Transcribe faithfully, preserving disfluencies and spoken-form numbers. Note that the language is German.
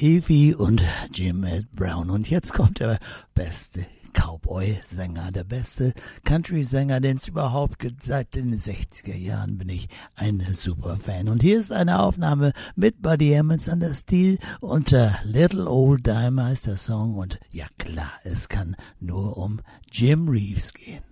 Evie und Jim Brown. Und jetzt kommt der beste Cowboy-Sänger, der beste Country-Sänger, den es überhaupt gibt. Seit den sechziger Jahren bin ich ein super Fan. Und hier ist eine Aufnahme mit Buddy Emmons an der Stil und uh, Little Old Dime heißt der Song. Und ja klar, es kann nur um Jim Reeves gehen.